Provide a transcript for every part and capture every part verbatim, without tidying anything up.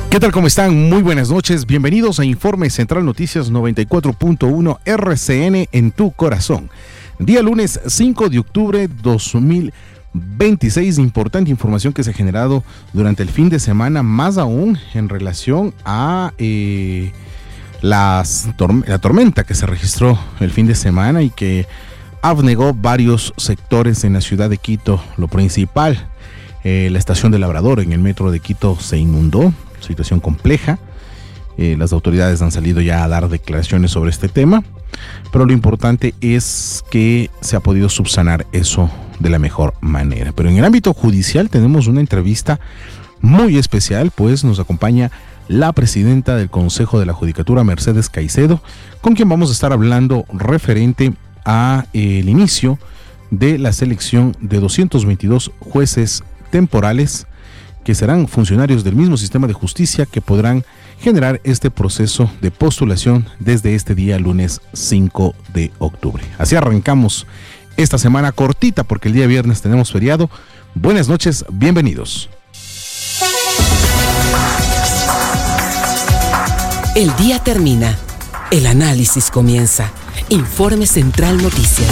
¿Qué tal? ¿Cómo están? Muy buenas noches. Bienvenidos a Informe Central Noticias noventa y cuatro punto uno R C N en tu corazón. Día lunes cinco de octubre dos mil veintiséis. Importante información que se ha generado durante el fin de semana, más aún en relación a eh, las, la tormenta que se registró el fin de semana y que abnegó varios sectores en la ciudad de Quito. Lo principal, eh, la estación de Labrador en el metro de Quito se inundó. Situación compleja. Eh, las autoridades han salido ya a dar declaraciones sobre este tema, pero lo importante es que se ha podido subsanar eso de la mejor manera. Pero en el ámbito judicial tenemos una entrevista muy especial, pues nos acompaña la presidenta del Consejo de la Judicatura, Mercedes Caicedo, con quien vamos a estar hablando referente a eh, el inicio de la selección de doscientos veintidós jueces temporales que serán funcionarios del mismo sistema de justicia que podrán generar este proceso de postulación desde este día lunes cinco de octubre. Así arrancamos esta semana cortita porque el día viernes tenemos feriado. Buenas noches, bienvenidos. El día termina, el análisis comienza. Informe Central Noticias.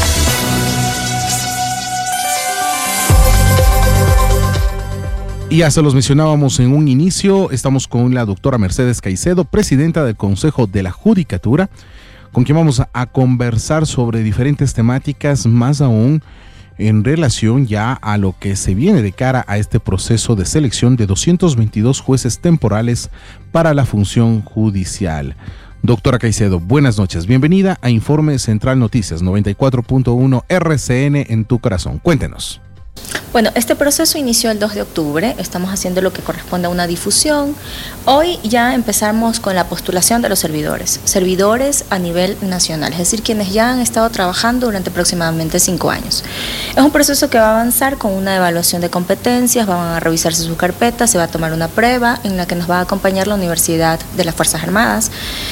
Y ya se los mencionábamos en un inicio, estamos con la doctora Mercedes Caicedo, presidenta del Consejo de la Judicatura, con quien vamos a conversar sobre diferentes temáticas, más aún en relación ya a lo que se viene de cara a este proceso de selección de doscientos veintidós jueces temporales para la función judicial. Doctora Caicedo, buenas noches, bienvenida a Informe Central Noticias noventa y cuatro punto uno R C N en tu corazón. Cuéntenos. Bueno, este proceso inició el dos de octubre, estamos haciendo lo que corresponde a una difusión. Hoy ya empezamos con la postulación de los servidores, servidores a nivel nacional, es decir, quienes ya han estado trabajando durante aproximadamente cinco años. Es un proceso que va a avanzar con una evaluación de competencias, van a revisarse sus carpetas, se va a tomar una prueba en la que nos va a acompañar la Universidad de las Fuerzas Armadas,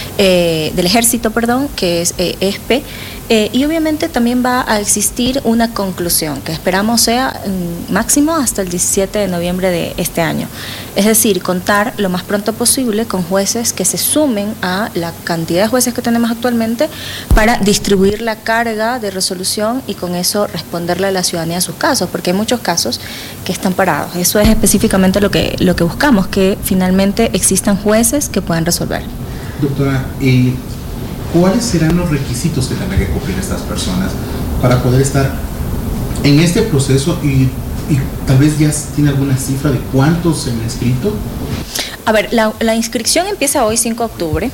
eh, del Ejército, perdón, que es eh, E S P E. Eh, y obviamente también va a existir una conclusión que esperamos sea mm, máximo hasta el diecisiete de noviembre de este año. Es decir, contar lo más pronto posible con jueces que se sumen a la cantidad de jueces que tenemos actualmente para distribuir la carga de resolución y con eso responderle a la ciudadanía a sus casos, porque hay muchos casos que están parados. Eso es específicamente lo que, lo que buscamos, que finalmente existan jueces que puedan resolver. Doctora, y ¿cuáles serán los requisitos que tendrán que cumplir estas personas para poder estar en este proceso y, y tal vez ya tiene alguna cifra de cuántos se han inscrito? A ver, la, la inscripción empieza hoy cinco de octubre.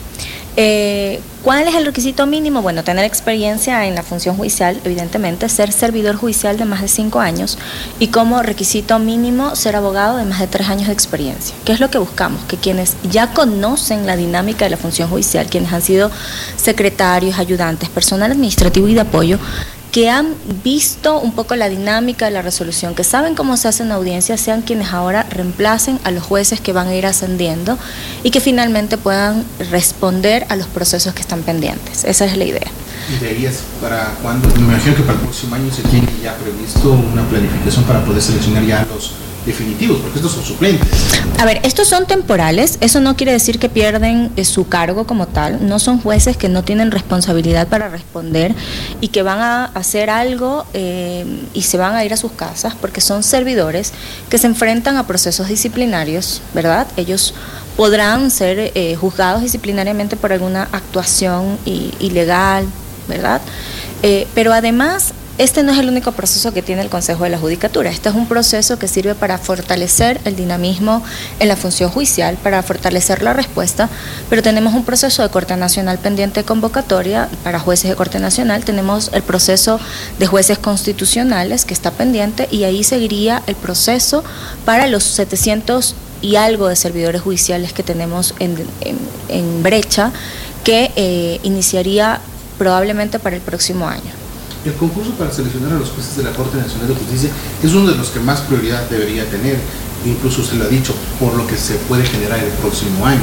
Eh, ¿Cuál es el requisito mínimo? Bueno, tener experiencia en la función judicial, evidentemente, ser servidor judicial de más de cinco años y como requisito mínimo ser abogado de más de tres años de experiencia. ¿Qué es lo que buscamos? Que quienes ya conocen la dinámica de la función judicial, quienes han sido secretarios, ayudantes, personal administrativo y de apoyo, que han visto un poco la dinámica de la resolución, que saben cómo se hace una audiencia, sean quienes ahora reemplacen a los jueces que van a ir ascendiendo y que finalmente puedan responder a los procesos que están pendientes. Esa es la idea. ¿Y de ahí es para cuándo? Me imagino que para el próximo año se tiene ya previsto una planificación para poder seleccionar ya los definitivos, porque estos son suplentes. A ver, estos son temporales, eso no quiere decir que pierden eh, su cargo como tal, no son jueces que no tienen responsabilidad para responder y que van a hacer algo eh, y se van a ir a sus casas, porque son servidores que se enfrentan a procesos disciplinarios, ¿verdad? Ellos podrán ser eh, juzgados disciplinariamente por alguna actuación i- ilegal, ¿verdad? Eh, pero además, este no es el único proceso que tiene el Consejo de la Judicatura. Este es un proceso que sirve para fortalecer el dinamismo en la función judicial, para fortalecer la respuesta, pero tenemos un proceso de Corte Nacional pendiente de convocatoria para jueces de Corte Nacional, tenemos el proceso de jueces constitucionales que está pendiente y ahí seguiría el proceso para los setecientos y algo de servidores judiciales que tenemos en, en, en brecha, que eh, iniciaría probablemente para el próximo año. El concurso para seleccionar a los jueces de la Corte Nacional de Justicia es uno de los que más prioridad debería tener, incluso usted lo ha dicho, por lo que se puede generar el próximo año.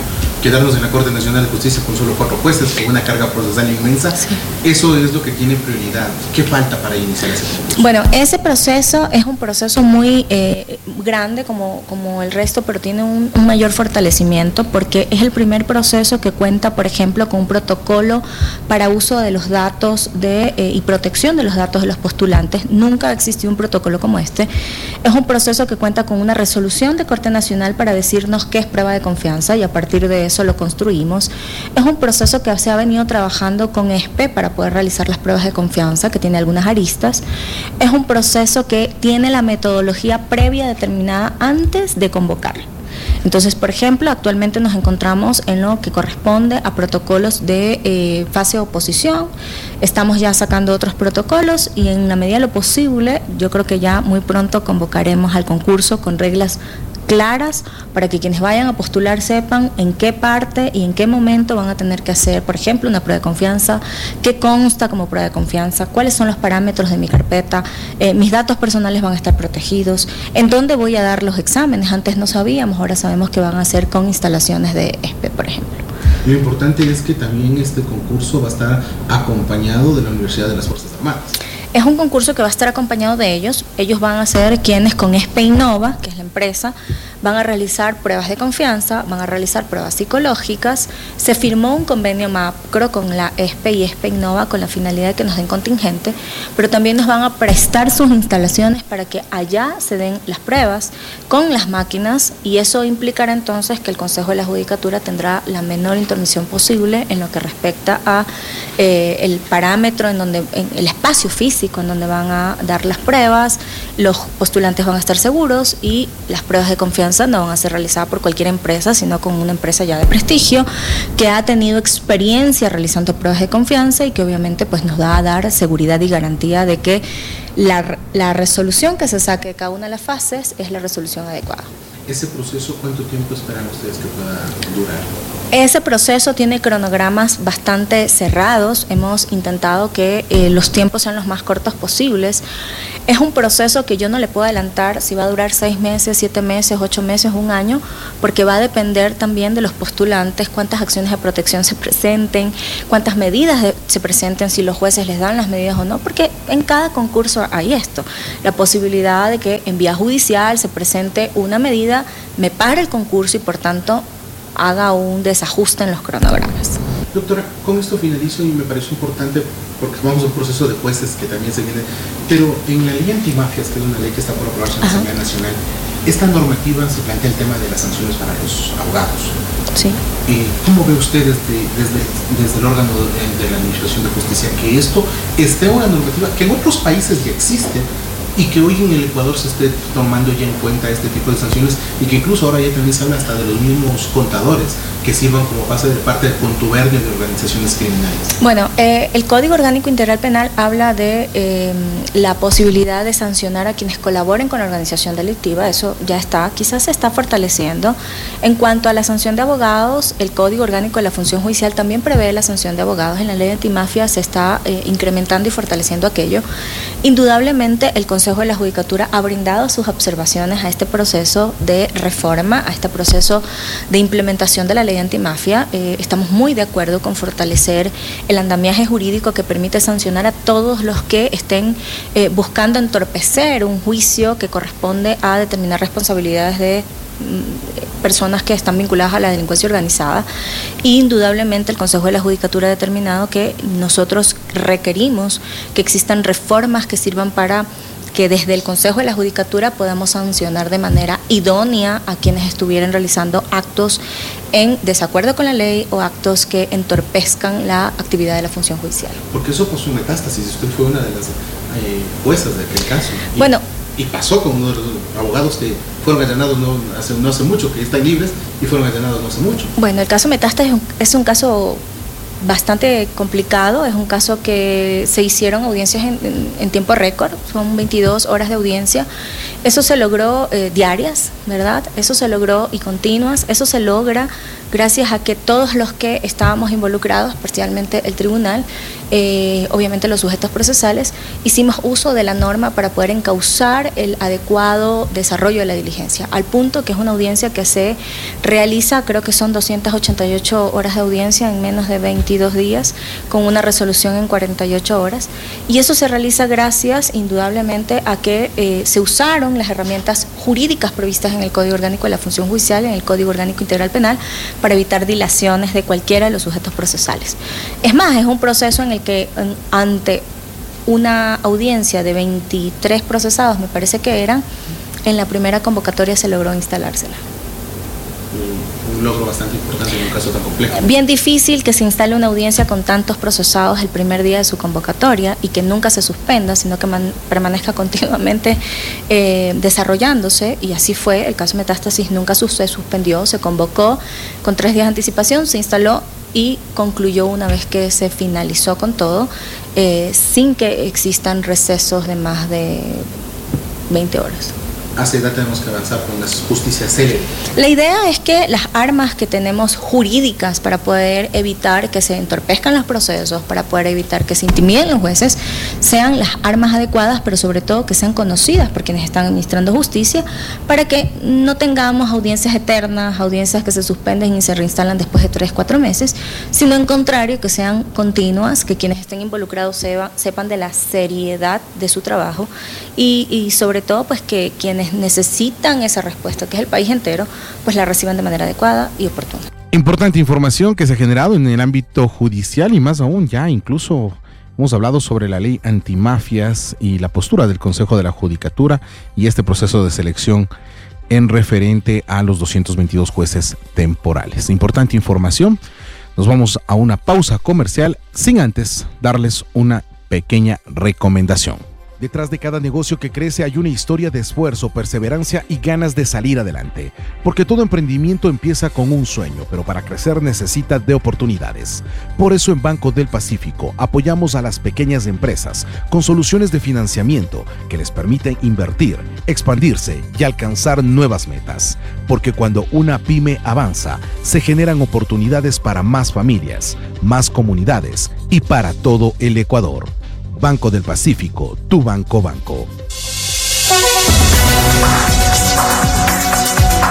quedarnos en la Corte Nacional de Justicia con solo cuatro jueces, con una carga procesal inmensa. Sí. Eso es lo que tiene prioridad. ¿Qué falta para iniciar ese concurso? Bueno, ese proceso es un proceso muy eh, grande como, como el resto, pero tiene un, un mayor fortalecimiento porque es el primer proceso que cuenta, por ejemplo, con un protocolo para uso de los datos de, eh, y protección de los datos de los postulantes. Nunca existió un protocolo como este. Es un proceso que cuenta con una resolución de Corte Nacional para decirnos qué es prueba de confianza y a partir de eso lo construimos. Es un proceso que se ha venido trabajando con E S P E para poder realizar las pruebas de confianza, que tiene algunas aristas. Es un proceso que tiene la metodología previa determinada antes de convocar. Entonces, por ejemplo, actualmente nos encontramos en lo que corresponde a protocolos de eh, fase de oposición. Estamos ya sacando otros protocolos y en la medida de lo posible, yo creo que ya muy pronto convocaremos al concurso con reglas claras para que quienes vayan a postular sepan en qué parte y en qué momento van a tener que hacer, por ejemplo, una prueba de confianza, qué consta como prueba de confianza, cuáles son los parámetros de mi carpeta, eh, mis datos personales van a estar protegidos, en dónde voy a dar los exámenes. Antes no sabíamos, ahora sabemos que van a ser con instalaciones de E S P E, por ejemplo. Lo importante es que también este concurso va a estar acompañado de la Universidad de las Fuerzas Armadas. Es un concurso que va a estar acompañado de ellos. Ellos van a ser quienes con E S P E Innova, que es la empresa, van a realizar pruebas de confianza, van a realizar pruebas psicológicas. Se firmó un convenio macro con la E S P E y E S P E Innova con la finalidad de que nos den contingente, pero también nos van a prestar sus instalaciones para que allá se den las pruebas con las máquinas y eso implicará entonces que el Consejo de la Judicatura tendrá la menor intermisión posible en lo que respecta a eh, el parámetro en donde, en el espacio físico en donde van a dar las pruebas, los postulantes van a estar seguros y las pruebas de confianza no van a ser realizadas por cualquier empresa, sino con una empresa ya de prestigio que ha tenido experiencia realizando pruebas de confianza y que obviamente pues nos va a dar seguridad y garantía de que la, la resolución que se saque de cada una de las fases es la resolución adecuada. ¿Ese proceso cuánto tiempo esperan ustedes que pueda durar? Ese proceso tiene cronogramas bastante cerrados. Hemos intentado que eh, los tiempos sean los más cortos posibles. Es un proceso que yo no le puedo adelantar si va a durar seis meses, siete meses, ocho meses, un año, porque va a depender también de los postulantes, cuántas acciones de protección se presenten, cuántas medidas de, se presenten, si los jueces les dan las medidas o no, porque en cada concurso hay esto, la posibilidad de que en vía judicial se presente una medida, me para el concurso y por tanto haga un desajuste en los cronogramas. Doctora, con esto finalizo y me parece importante porque vamos a un proceso de jueces que también se viene, pero en la ley antimafias, que es una ley que está por aprobarse en la Asamblea Nacional, esta normativa se plantea el tema de las sanciones para los abogados. Sí. Eh, ¿Cómo ve usted desde, desde, desde el órgano de, de la Administración de Justicia que esto esté una normativa que en otros países ya existe y que hoy en el Ecuador se esté tomando ya en cuenta este tipo de sanciones y que incluso ahora ya también se habla hasta de los mismos contadores que sirvan como base de parte de contubernio de organizaciones criminales? Bueno, eh, el Código Orgánico Integral Penal habla de eh, la posibilidad de sancionar a quienes colaboren con la organización delictiva. Eso ya está, quizás se está fortaleciendo. En cuanto a la sanción de abogados, el Código Orgánico de la Función Judicial también prevé la sanción de abogados. En la ley antimafia se está eh, incrementando y fortaleciendo aquello. Indudablemente el Consejo de la Judicatura ha brindado sus observaciones a este proceso de reforma, a este proceso de implementación de la ley antimafia. Eh, estamos muy de acuerdo con fortalecer el andamiaje jurídico que permite sancionar a todos los que estén eh, buscando entorpecer un juicio que corresponde a determinar responsabilidades de personas que están vinculadas a la delincuencia organizada. Y indudablemente el Consejo de la Judicatura ha determinado que nosotros requerimos que existan reformas que sirvan para que desde el Consejo de la Judicatura podamos sancionar de manera idónea a quienes estuvieran realizando actos en desacuerdo con la ley o actos que entorpezcan la actividad de la función judicial. Porque eso pasó en Metástasis, usted fue una de las eh, juezas de aquel caso. Y, bueno, y pasó con uno de los abogados que fueron allanados no hace, no hace mucho, que están libres y fueron allanados no hace mucho. Bueno, el caso Metástasis es un, es un caso bastante complicado, es un caso que se hicieron audiencias en, en, en tiempo récord, son veintidós horas de audiencia, eso se logró eh, diarias, ¿verdad? Eso se logró y continuas, eso se logra gracias a que todos los que estábamos involucrados, especialmente el tribunal, eh, obviamente los sujetos procesales, hicimos uso de la norma para poder encauzar el adecuado desarrollo de la diligencia, al punto que es una audiencia que se realiza, creo que son doscientas ochenta y ocho horas de audiencia en menos de veintidós días, con una resolución en cuarenta y ocho horas, y eso se realiza gracias indudablemente a que eh, se usaron las herramientas jurídicas previstas en el Código Orgánico de la Función Judicial, en el Código Orgánico Integral Penal, para evitar dilaciones de cualquiera de los sujetos procesales. Es más, es un proceso en el que en, ante una audiencia de veintitrés procesados, me parece que eran, en la primera convocatoria se logró instalársela. Un logro bastante importante en un caso tan complejo. Bien difícil que se instale una audiencia con tantos procesados el primer día de su convocatoria y que nunca se suspenda, sino que man, permanezca continuamente eh, desarrollándose, y así fue. El caso Metástasis nunca se suspendió, se convocó con tres días de anticipación, se instaló y concluyó una vez que se finalizó con todo, eh, sin que existan recesos de más de veinte horas. Hacia edad tenemos que avanzar con la justicia célere. La idea es que las armas que tenemos jurídicas para poder evitar que se entorpezcan los procesos, para poder evitar que se intimiden los jueces, sean las armas adecuadas, pero sobre todo que sean conocidas por quienes están administrando justicia, para que no tengamos audiencias eternas, audiencias que se suspenden y se reinstalan después de tres, cuatro meses, sino en contrario, que sean continuas, que quienes estén involucrados sepan, sepan de la seriedad de su trabajo y, y sobre todo pues que quienes necesitan esa respuesta, que es el país entero, pues la reciban de manera adecuada y oportuna. Importante información que se ha generado en el ámbito judicial y más aún ya incluso hemos hablado sobre la ley antimafias y la postura del Consejo de la Judicatura y este proceso de selección en referente a los doscientos veintidós jueces temporales. Importante información. Nos vamos a una pausa comercial sin antes darles una pequeña recomendación. Detrás de cada negocio que crece hay una historia de esfuerzo, perseverancia y ganas de salir adelante. Porque todo emprendimiento empieza con un sueño, pero para crecer necesita de oportunidades. Por eso en Banco del Pacífico apoyamos a las pequeñas empresas con soluciones de financiamiento que les permiten invertir, expandirse y alcanzar nuevas metas. Porque cuando una pyme avanza, se generan oportunidades para más familias, más comunidades y para todo el Ecuador. Banco del Pacífico, tu banco banco.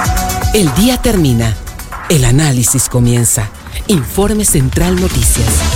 El día termina, el análisis comienza. Informe Central Noticias.